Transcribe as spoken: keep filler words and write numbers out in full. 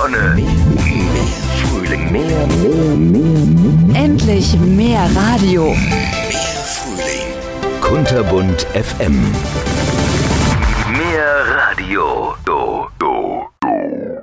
Sonne, mehr Frühling, mehr, mehr, mehr, mehr. Endlich mehr Radio. Mehr Frühling. Kunterbunt F M. Mehr Radio. Do, do, do.